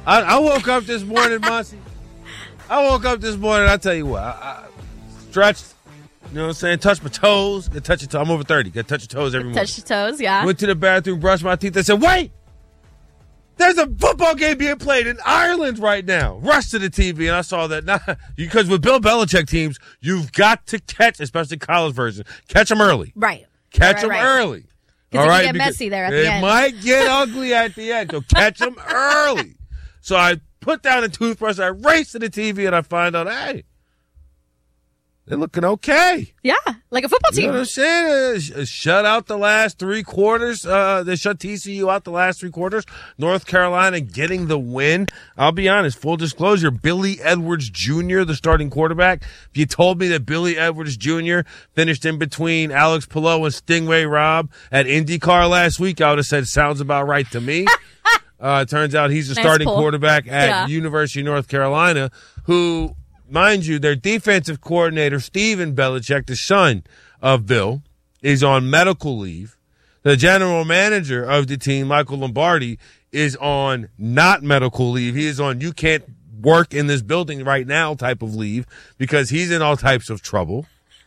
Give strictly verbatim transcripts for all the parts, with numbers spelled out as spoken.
I, I woke up this morning, Monty. I woke up this morning, I tell you what, I, I stretched, you know what I'm saying, touched my toes. Got touch your toes. I'm over thirty. Got to touch your toes every morning. Touch your toes, yeah. Went to the bathroom, brushed my teeth. I said, wait! There's a football game being played in Ireland right now. Rushed to the T V, and I saw that. Nah, because with Bill Belichick teams, you've got to catch, especially college version, catch them early. Right. Catch right, them right. early. All right, get messy there at the it end. It might get ugly at the end, so catch them early. So I put down a toothbrush, I raced to the T V, and I find out, hey, they're looking okay. Yeah, like a football team. You know what I'm saying? Uh, shut out the last three quarters. Uh, they shut T C U out the last three quarters. North Carolina getting the win. I'll be honest, full disclosure, Billy Edwards Junior, the starting quarterback. If you told me that Billy Edwards Junior finished in between Alex Palou and Stingray Robb at IndyCar last week, I would have said, sounds about right to me. uh, it turns out he's the nice starting pull. quarterback at yeah. University of North Carolina, who... Mind you, their defensive coordinator, Steven Belichick, the son of Bill, is on medical leave. The general manager of the team, Michael Lombardi, is on not medical leave. He is on you can't work in this building right now type of leave because he's in all types of trouble.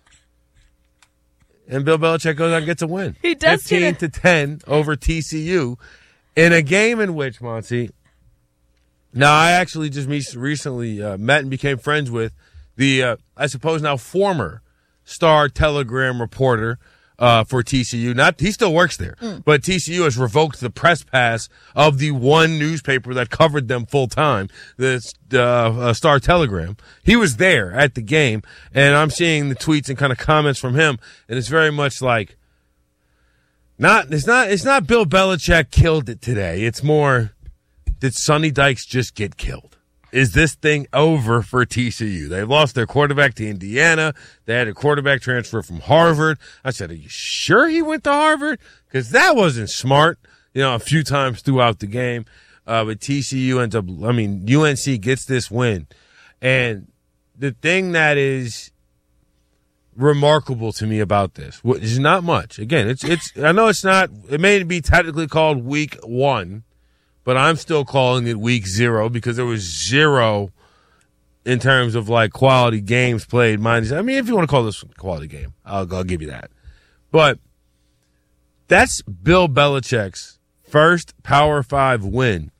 And Bill Belichick goes out and gets a win. He does fifteen to ten over T C U in a game in which, Monty, now, I actually just recently uh, met and became friends with the, uh, I suppose now former Star Telegram reporter uh, for T C U. Not he still works there, mm. but T C U has revoked the press pass of the one newspaper that covered them full time, the uh, uh, Star Telegram. He was there at the game, and I'm seeing the tweets and kind of comments from him, and it's very much like not it's not it's not Bill Belichick killed it today. It's more, did Sonny Dykes just get killed? Is this thing over for T C U? They've lost their quarterback to Indiana. They had a quarterback transfer from Harvard. I said, are you sure he went to Harvard? Because that wasn't smart, you know, a few times throughout the game. Uh, but T C U ends up, I mean, U N C gets this win. And the thing that is remarkable to me about this, which is not much. Again, it's, it's, I know it's not, it may be technically called week one, but I'm still calling it week zero because there was zero in terms of like quality games played. I mean, if you want to call this a quality game, I'll, I'll give you that. But that's Bill Belichick's first Power Five win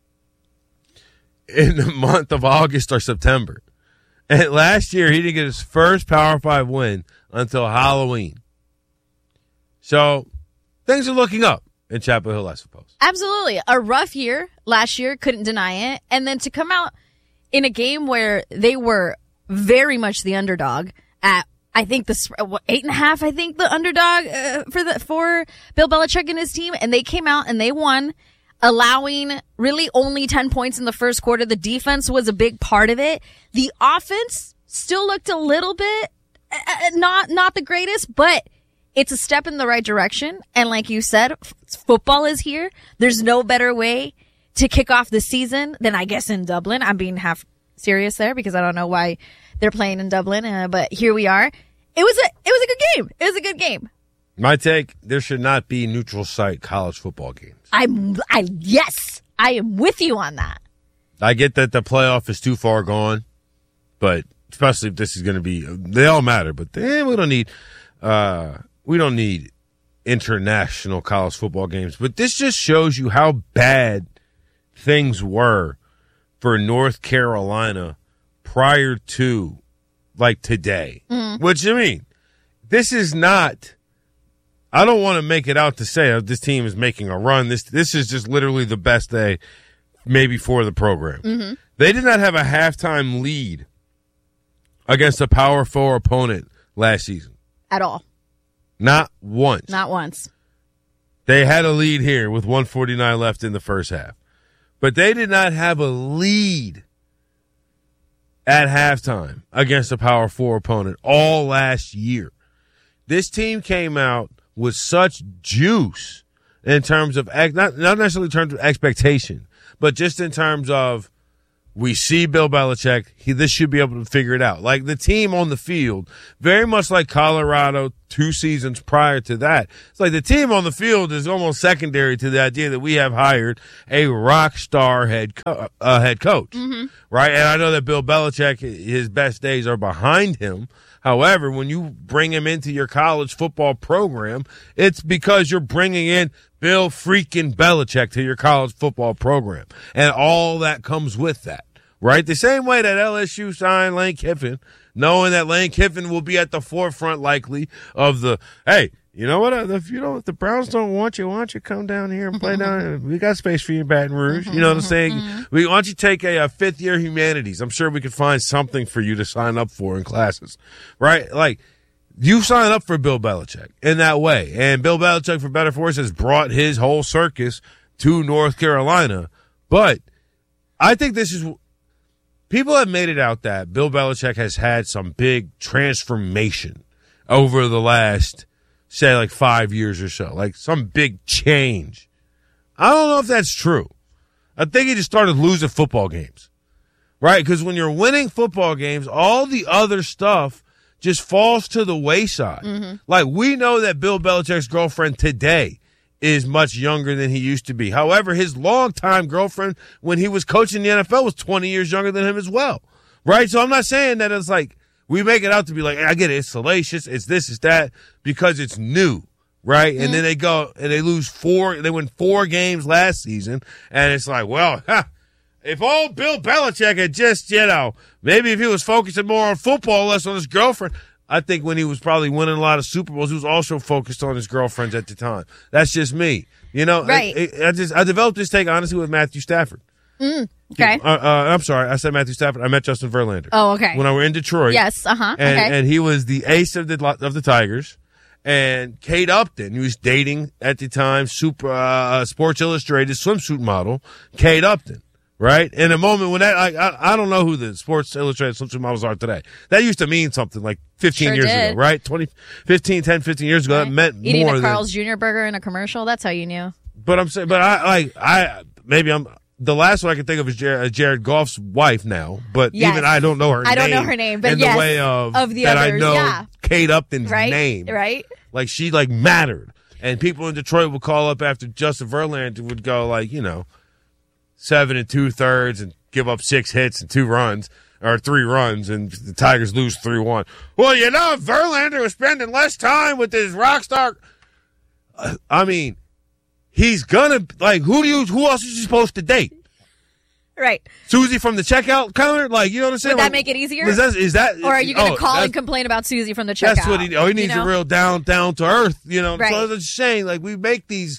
in the month of August or September. And last year, he didn't get his first Power Five win until Halloween. So things are looking up in Chapel Hill, I suppose. Absolutely. A rough year last year, couldn't deny it. And then to come out in a game where they were very much the underdog at, I think, the what, eight and a half, I think, the underdog uh, for the for Bill Belichick and his team. And they came out and they won, allowing really only ten points in the first quarter. The defense was a big part of it. The offense still looked a little bit uh, not not the greatest, but it's a step in the right direction. And like you said, f- football is here. There's no better way to kick off the season than, I guess, in Dublin. I'm being half serious there because I don't know why they're playing in Dublin, uh, but here we are. It was a it was a good game. It was a good game. My take, there should not be neutral site college football games. I'm I yes, I am with you on that. I get that the playoff is too far gone, but especially if this is going to be, they all matter, but eh, we don't need uh We don't need international college football games, but this just shows you how bad things were for North Carolina prior to, like, today. Mm. Which, I mean, this is not, I don't want to make it out to say oh, this team is making a run. This this is just literally the best day maybe for the program. Mm-hmm. They did not have a halftime lead against a Power Four opponent last season. At all. Not once. Not once. They had a lead here with one forty-nine left in the first half. But they did not have a lead at halftime against a Power Four opponent all last year. This team came out with such juice in terms of, not, not necessarily in terms of expectation, but just in terms of, we see Bill Belichick, he, this should be able to figure it out. Like the team on the field, very much like Colorado two seasons prior to that. It's like the team on the field is almost secondary to the idea that we have hired a rock star head co- uh, head coach, mm-hmm. right? And I know that Bill Belichick, his best days are behind him. However, when you bring him into your college football program, it's because you're bringing in Bill freaking Belichick to your college football program. And all that comes with that, right? The same way that L S U signed Lane Kiffin, knowing that Lane Kiffin will be at the forefront likely of the, hey, you know what? If you don't, if the Browns don't want you, why don't you come down here and play down here? We got space for you in Baton Rouge. You know what I'm saying? We, why don't you take a, a fifth year humanities? I'm sure we could find something for you to sign up for in classes, right? Like, you sign up for Bill Belichick in that way. And Bill Belichick, for better or for worse, has brought his whole circus to North Carolina. But I think this is, people have made it out that Bill Belichick has had some big transformation over the last, say, like five years or so, like some big change. I don't know if that's true. I think he just started losing football games, right? Because when you're winning football games, all the other stuff just falls to the wayside. Mm-hmm. Like, we know that Bill Belichick's girlfriend today is much younger than he used to be. However, his longtime girlfriend, when he was coaching the N F L, was twenty years younger than him as well, right? So I'm not saying that it's like, we make it out to be like, I get it, it's salacious, it's this, it's that, because it's new, right? Mm-hmm. And then they go and they lose four, they win four games last season, and it's like, well, ha, if old Bill Belichick had just, you know, maybe if he was focusing more on football, less on his girlfriend. I think when he was probably winning a lot of Super Bowls, he was also focused on his girlfriends at the time. That's just me. You know, right. I, I just I developed this take, honestly, with Matthew Stafford. Mm, okay. Uh, uh, I'm sorry. I said Matthew Stafford. I met Justin Verlander. Oh, okay. When I were in Detroit. Yes, uh-huh. And, okay. and he was the ace of the of the Tigers. And Kate Upton, he was dating at the time, super uh, Sports Illustrated swimsuit model, Kate Upton. Right? In a moment when that, I, I, I don't know who the Sports Illustrated swimsuit models are today. That used to mean something like fifteen sure years did. ago, right? twenty, fifteen, ten, fifteen years ago, right. that meant Eating more a than. Carl's Junior burger in a commercial, that's how you knew. But I'm saying, but I, like, I, maybe I'm, the last one I can think of is Jared, Jared Goff's wife now, but yes. even I don't know her I name. don't know her name, but in yes, the way of, of the that others, I know yeah. Kate Upton's right? name. Right. Like, she, like, mattered. And people in Detroit would call up after Justin Verlander would go, like, you know, seven and two thirds and give up six hits and two runs, or three runs, and the Tigers lose three one. Well, you know, if Verlander was spending less time with his rock star, uh, I mean, he's gonna, like, who do you, who else is he supposed to date? Right. Susie from the checkout counter? Like, you know what I'm saying? Would that like, make it easier? Is that, is that or are you going to oh, call and complain about Susie from the checkout? That's what he, oh, he needs you know? a real down, down to earth, you know? Right. So I was just saying, like, we make these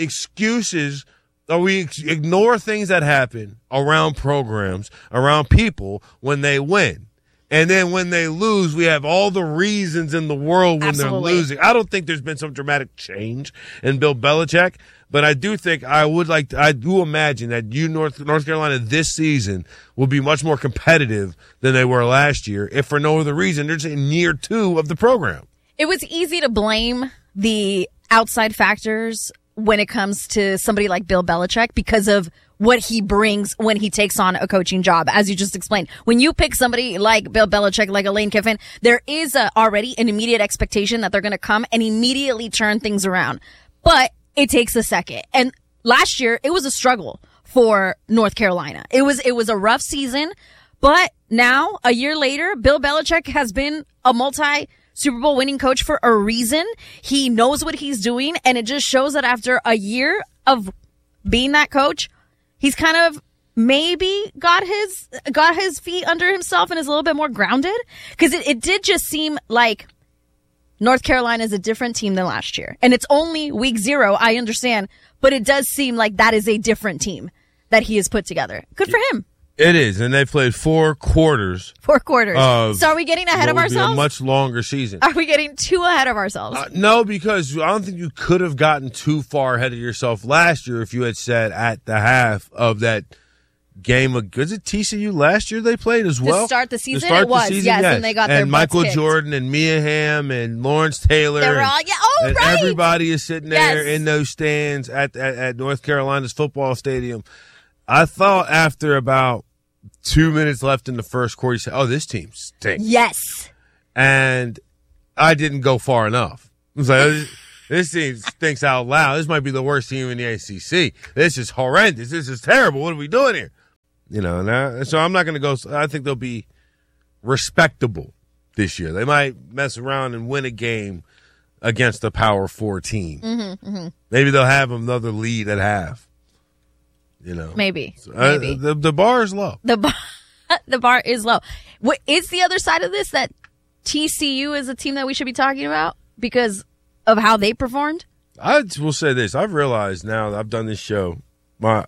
excuses, or we ex- ignore things that happen around programs, around people when they win. And then when they lose, we have all the reasons in the world when Absolutely. they're losing. I don't think there's been some dramatic change in Bill Belichick, but I do think I would like to, I do imagine that you North North Carolina this season will be much more competitive than they were last year, if for no other reason. They're just in year two of the program. It was easy to blame the outside factors when it comes to somebody like Bill Belichick because of what he brings when he takes on a coaching job, as you just explained. When you pick somebody like Bill Belichick, like a Lane Kiffin, there is a, already an immediate expectation that they're going to come and immediately turn things around. But it takes a second. And last year, it was a struggle for North Carolina. It was, it was a rough season. But now, a year later, Bill Belichick has been a multi Super Bowl winning coach for a reason. He knows what he's doing. And it just shows that after a year of being that coach, he's kind of maybe got his got his feet under himself and is a little bit more grounded. Because it, it did just seem like North Carolina is a different team than last year. And it's only week zero, I understand. But it does seem like that is a different team that he has put together. Good for him. It is, and they played four quarters. Four quarters. Of so are we getting ahead of what would be ourselves? A much longer season. Are we getting too ahead of ourselves? Uh, no, because I don't think you could have gotten too far ahead of yourself last year if you had said at the half of that game. Of, was it T C U last year they played as well? To start the season, to start it was, the season, yes, yes, and they got and their Michael butts kicked. Jordan and Mia Hamm and Lawrence Taylor. They were all, and, yeah, oh, and right. everybody is sitting there Yes. in those stands at, at at North Carolina's football stadium. I thought after about two minutes left in the first quarter, you said, "Oh, this team stinks." Yes. And I didn't go far enough. It's like, this team thinks out loud. This might be the worst team in the A C C. This is horrendous. This is terrible. What are we doing here? You know, and I, so I'm not going to go. I think they'll be respectable this year. They might mess around and win a game against a Power Four team. Mm-hmm, mm-hmm. Maybe they'll have another lead at half. You know, maybe. So, uh, maybe. the the bar is low. The bar, the bar is low. What is the other side of this? That T C U is a team that we should be talking about because of how they performed? I will say this. I've realized now that I've done this show, my,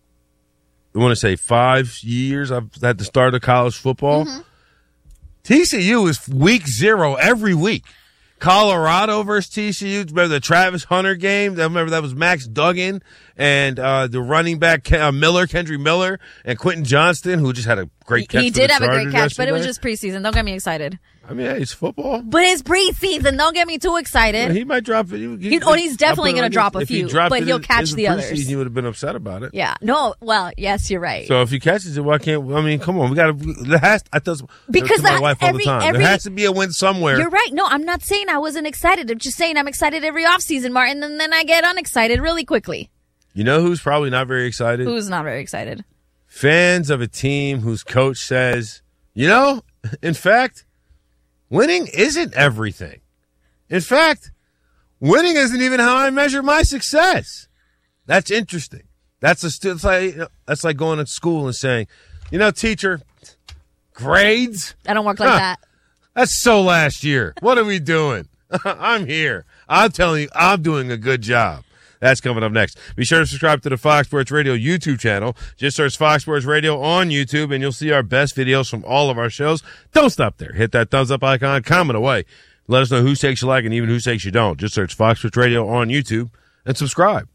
I want to say five years I've had the start of college football. Mm-hmm. T C U is week zero every week. Colorado versus T C U. Remember the Travis Hunter game? I remember that was Max Duggan and uh, the running back uh, Miller, Kendry Miller, and Quentin Johnston, who just had a great catch. He for did the have a great Chargers catch, yesterday. but it was just preseason. Don't get me excited. I mean, hey, it's football. But it's preseason. Don't get me too excited. Yeah, he might drop it. He, he, oh, he's definitely going to drop a few, but he'll in, catch in the, the others. You would have been upset about it. Yeah. No. Well, yes, you're right. So if he catches it, why can't? I mean, come on. We got to. There has. I tell because to my that, wife every, all the time. Every, there has to be a win somewhere. You're right. No, I'm not saying I wasn't excited. I'm just saying I'm excited every offseason, Martin, and then I get unexcited really quickly. You know who's probably not very excited? Who's not very excited? Fans of a team whose coach says, you know, in fact, winning isn't everything. In fact, winning isn't even how I measure my success. That's interesting. That's a it's like that's like going to school and saying, you know, teacher, grades. I don't work like huh, that. That's so last year. What are we doing? I'm here. I'm telling you, I'm doing a good job. That's coming up next. Be sure to subscribe to the Fox Sports Radio YouTube channel. Just search Fox Sports Radio on YouTube, and you'll see our best videos from all of our shows. Don't stop there. Hit that thumbs up icon. Comment away. Let us know whose takes you like and even whose takes you don't. Just search Fox Sports Radio on YouTube and subscribe.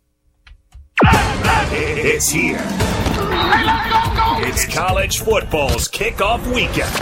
It's here. It's college football's kickoff weekend.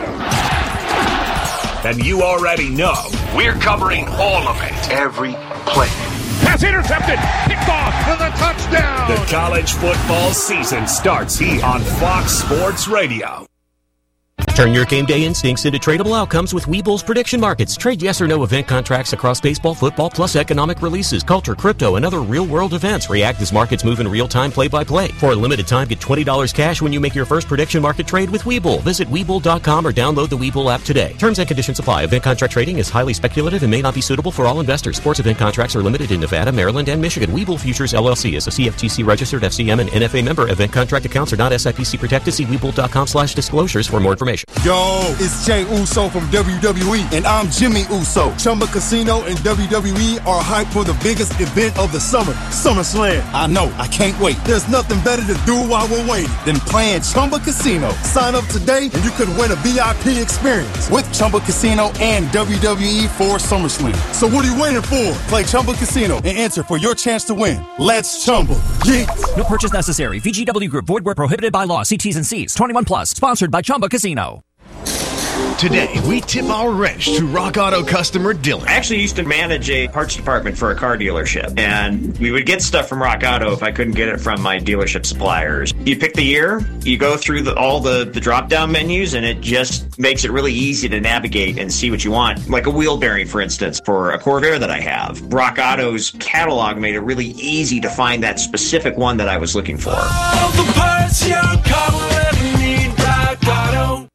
And you already know we're covering all of it. Every play. Pass intercepted. Picked off for the touchdown. The college football season starts here on Fox Sports Radio. Turn your game day instincts into tradable outcomes with Webull's prediction markets. Trade yes or no event contracts across baseball, football, plus economic releases, culture, crypto, and other real-world events. React as markets move in real time, play-by-play. For a limited time, get twenty dollars cash when you make your first prediction market trade with Webull. Visit Webull dot com or download the Webull app today. Terms and conditions apply. Event contract trading is highly speculative and may not be suitable for all investors. Sports event contracts are limited in Nevada, Maryland, and Michigan. Webull Futures, L L C is a C F T C-registered F C M and N F A member. Event contract accounts are not S I P C protected. See Webull dot com slash disclosures for more information. Yo, it's Jay Uso from W W E. And I'm Jimmy Uso. Chumba Casino and W W E are hyped for the biggest event of the summer, SummerSlam. I know, I can't wait. There's nothing better to do while we're waiting than playing Chumba Casino. Sign up today and you could win a V I P experience with Chumba Casino and W W E for SummerSlam. So what are you waiting for? Play Chumba Casino and enter for your chance to win. Let's Chumba. Yeah. No purchase necessary. V G W Group. Void where prohibited by law. See T's and C's. twenty-one plus. Sponsored by Chumba Casino. Today, we tip our wrench to Rock Auto customer Dylan. I actually used to manage a parts department for a car dealership, and we would get stuff from Rock Auto if I couldn't get it from my dealership suppliers. You pick the year, you go through the, all the, the drop-down menus, and it just makes it really easy to navigate and see what you want. Like a wheel bearing, for instance, for a Corvair that I have. Rock Auto's catalog made it really easy to find that specific one that I was looking for. All the parts your car will ever need, Rock Auto.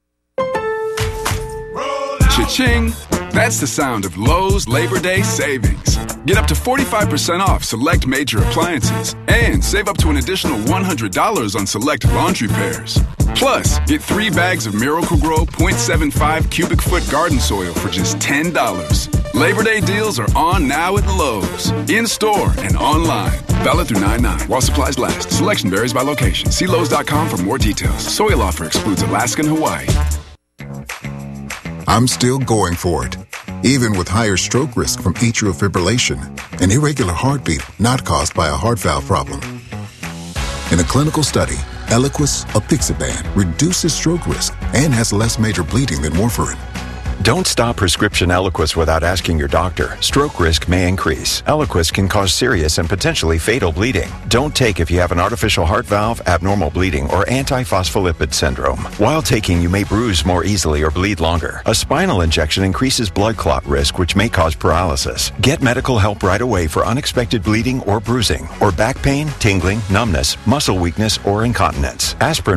Cha-ching! That's the sound of Lowe's Labor Day savings. Get up to forty-five percent off select major appliances and save up to an additional one hundred dollars on select laundry pairs. Plus, get three bags of Miracle-Gro point seven five cubic foot garden soil for just ten dollars. Labor Day deals are on now at Lowe's, in-store and online. Valid through nine nine while supplies last. Selection varies by location. See Lowe's dot com for more details. Soil offer excludes Alaska and Hawaii. I'm still going for it, even with higher stroke risk from atrial fibrillation, an irregular heartbeat not caused by a heart valve problem. In a clinical study, Eliquis apixaban reduces stroke risk and has less major bleeding than warfarin. Don't stop prescription Eliquis without asking your doctor. Stroke risk may increase. Eliquis can cause serious and potentially fatal bleeding. Don't take if you have an artificial heart valve, abnormal bleeding, or antiphospholipid syndrome. While taking, you may bruise more easily or bleed longer. A spinal injection increases blood clot risk, which may cause paralysis. Get medical help right away for unexpected bleeding or bruising, or back pain, tingling, numbness, muscle weakness, or incontinence. Aspirin